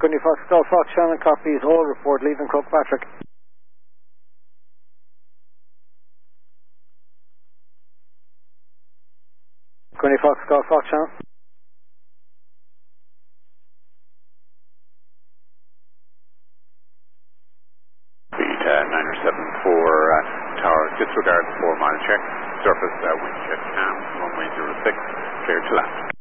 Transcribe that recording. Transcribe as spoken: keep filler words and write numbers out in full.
Gunny Fox Golf Fox Shannon copies all report leaving Kirkpatrick. Gunny Fox Golf Fox Shannon. Beat uh, niner seven four uh, tower, disregard four mile check, surface uh, wind check cam, runway zero six, clear to land.